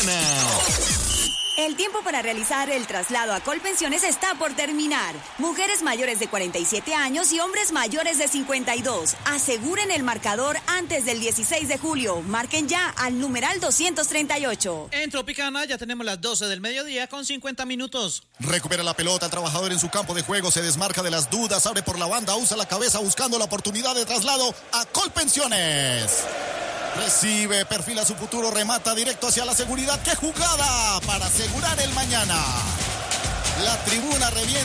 mañana. El tiempo para realizar el traslado a Colpensiones está por terminar. Mujeres mayores de 47 años y hombres mayores de 52. Aseguren el marcador antes del 16 de julio. Marquen ya al numeral 238. En Tropicana ya tenemos las 12 del mediodía con 50 minutos. Recupera la pelota, el trabajador en su campo de juego se desmarca de las dudas, abre por la banda, usa la cabeza buscando la oportunidad de traslado a Colpensiones. Recibe, perfila su futuro, remata directo hacia la seguridad. ¡Qué jugada para asegurar el mañana! La tribuna revienta.